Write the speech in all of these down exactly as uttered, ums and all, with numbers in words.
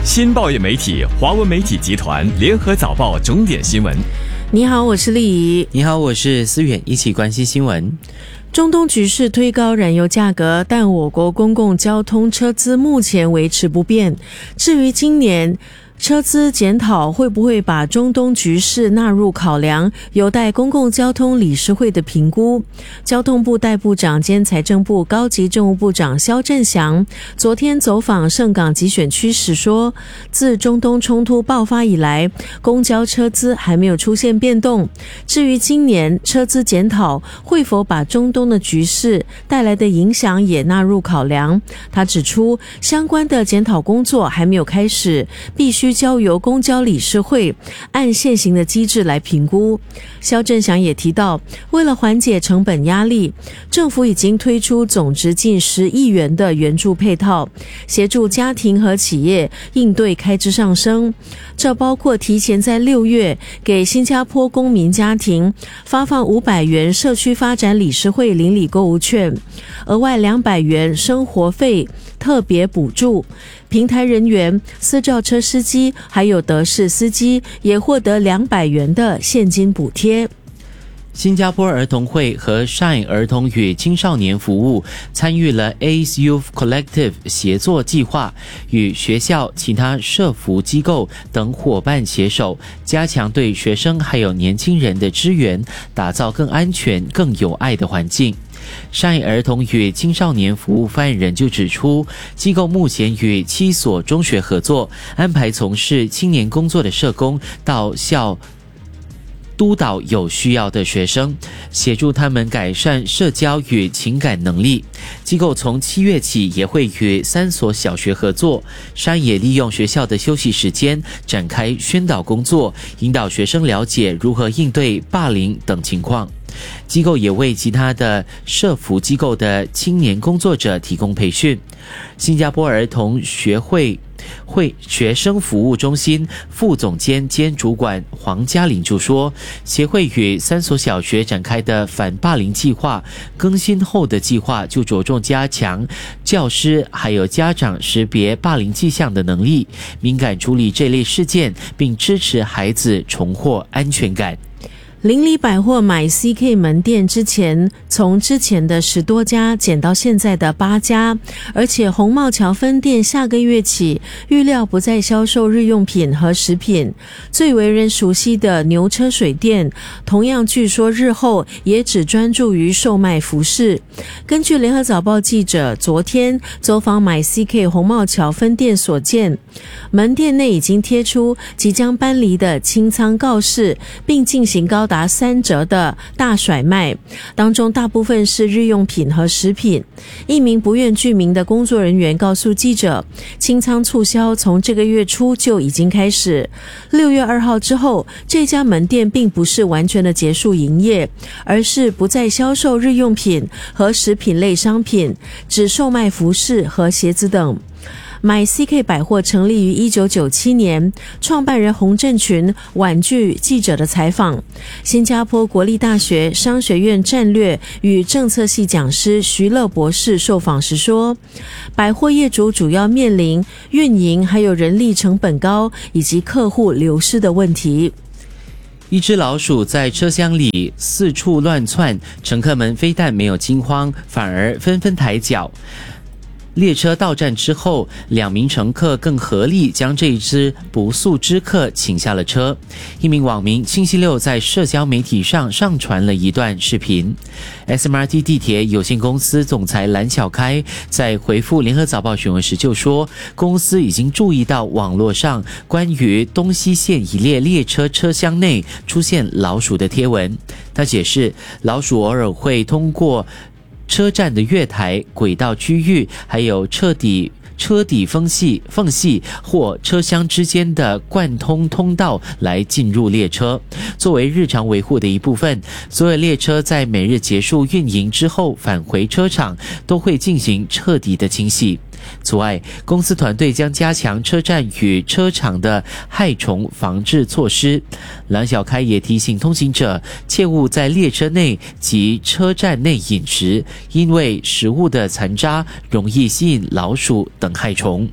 新报业媒体华文媒体集团联合早报重点新闻。 你好，我是丽怡。 你好，我是思远，一起关心新闻。 中东局势推高燃油价格，但我国公共交通车资目前维持不变。至于今年车资检讨会不会把中东局势纳入考量，有待公共交通理事会的评估。交通部代部长兼财政部高级政务部长萧正祥昨天走访盛港集选区时说，自中东冲突爆发以来，公交车资还没有出现变动。至于今年车资检讨会否把中东的局势带来的影响也纳入考量，他指出，相关的检讨工作还没有开始，必须交由公交理事会按现行的机制来评估。萧正祥也提到，为了缓解成本压力，政府已经推出总值近十亿元的援助配套，协助家庭和企业应对开支上升。这包括提前在六月给新加坡公民家庭发放五百元社区发展理事会邻里购物券，额外两百元生活费特别补助。平台人员、私照车司机还有德士司机也获得两百元的现金补贴。 新加坡儿童会和 Shine 儿童与青少年服务参与了 A C E Youth Collective 协作计划，与学校、其他社福机构等伙伴携手，加强对学生还有年轻人的支援，打造更安全、更有爱的环境。Shine 儿童与青少年服务发言人就指出，机构目前与七所中学合作，安排从事青年工作的社工到校督导有需要的学生，协助他们改善社交与情感能力。机构从七月起也会与三所小学合作，山也利用学校的休息时间展开宣导工作，引导学生了解如何应对霸凌等情况。机构也为其他的社福机构的青年工作者提供培训。新加坡儿童学会会学生服务中心副总监兼主管黄嘉玲就说，协会与三所小学展开的反霸凌计划更新后的计划就着重加强教师还有家长识别霸凌迹象的能力，敏感处理这类事件，并支持孩子重获安全感。 邻里百货买 C K 门店之前从之前的十多家减到现在的八家，而且红帽桥分店下个月起预料不再销售日用品和食品。最为人熟悉的牛车水店同样据说日后也只专注于售卖服饰。根据联合早报记者昨天走访买 C K 红帽桥分店所见，门店内已经贴出即将搬离的清仓告示，并进行高达三折的大甩卖，当中大部分是日用品和食品。一名不愿具名的工作人员告诉记者，清仓促销从这个月初就已经开始。六月二号之后，这家门店并不是完全的结束营业，而是不再销售日用品和食品类商品，只售卖服饰和鞋子等。买 C K 百货成立于一九九七年，创办人洪振群婉拒记者的采访。新加坡国立大学商学院战略与政策系讲师徐乐博士受访时说，百货业主主要面临运营还有人力成本高以及客户流失的问题。 一只老鼠在车厢里四处乱窜，乘客们非但没有惊慌，反而纷纷抬脚。列车到站之后，两名乘客更合力将这一只不速之客请下了车。一名网民星期六在社交媒体上上传了一段视频。S M R T 地铁有限公司总裁蓝小开在回复联合早报询问时就说，公司已经注意到网络上关于东西线一列列车车厢内出现老鼠的贴文。他解释，老鼠偶尔会通过车站的月台、轨道区域，还有车底车底缝隙、缝隙或车厢之间的贯通通道来进入列车。作为日常维护的一部分，所有列车在每日结束运营之后返回车场，都会进行彻底的清洗。此外，公司团队将加强车站与车场的害虫防治措施。蓝小开也提醒通行者，切勿在列车内及车站内饮食，因为食物的残渣容易吸引老鼠等害虫。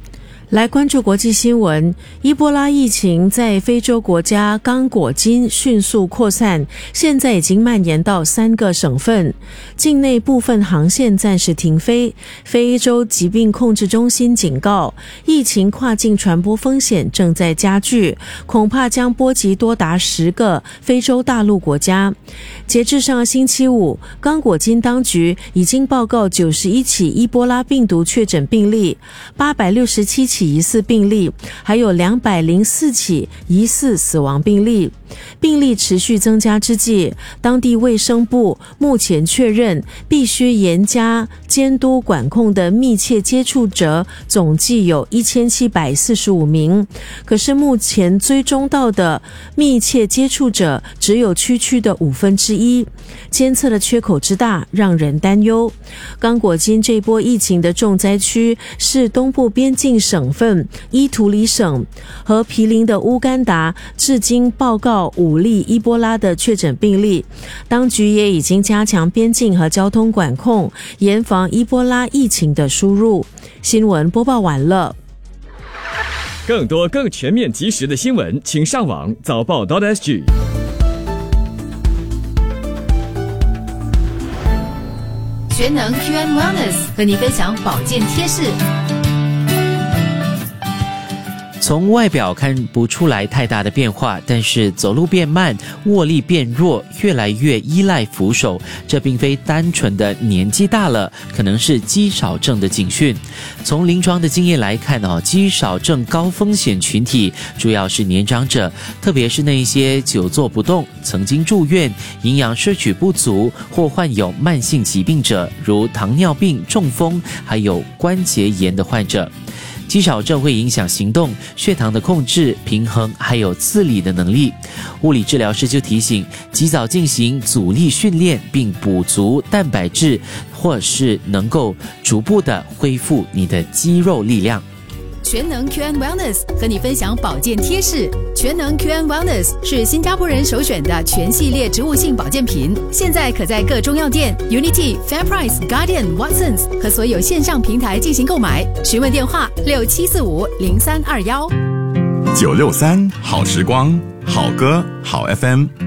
来关注国际新闻，伊波拉疫情在非洲国家刚果金迅速扩散，现在已经蔓延到三个省份，境内部分航线暂时停飞。非洲疾病控制中心警告，疫情跨境传播风险正在加剧，恐怕将波及多达十个非洲大陆国家。截至上星期五，刚果金当局已经报告九十一起伊波拉病毒确诊病例，八百六十七起疑似病例，还有两百零四起疑似死亡病例。病例持续增加之际，当地卫生部目前确认必须严加监督管控的密切接触者总计有一千七百四十五名，可是目前追踪到的密切接触者只有区区的五分之一，监测的缺口之大让人担忧。刚果金这波疫情的重灾区是东部边境省份伊图里省和毗邻的乌干达，至今报告五例伊波拉的确诊病例，当局也已经加强边境和交通管控，严防伊波拉疫情的输入。新闻播报完了。 更多更全面及时的新闻，请上网早报 .sg。 全能 Q and Wellness 和你分享保健贴士。 从外表看不出来太大的变化，但是走路变慢，握力变弱，越来越依赖扶手，这并非单纯的年纪大了，可能是肌少症的警讯。从临床的经验来看哦，肌少症高风险群体主要是年长者，特别是那些久坐不动、曾经住院、营养摄取不足或患有慢性疾病者，如糖尿病、中风，还有关节炎的患者。肌少症会影响行动、血糖的控制、平衡，还有自理的能力。物理治疗师就提醒，及早进行阻力训练，并补足蛋白质，或是能够逐步的恢复你的肌肉力量。 全能 Q and Wellness 和你分享保健贴士。全能 Q and Wellness 是新加坡人首选的全系列植物性保健品，现在可在各中药店、Unity、FairPrice、Guardian、Watsons 和所有线上平台进行购买。询问电话六七四五零三二幺。 九六三好时光，好歌好 F M。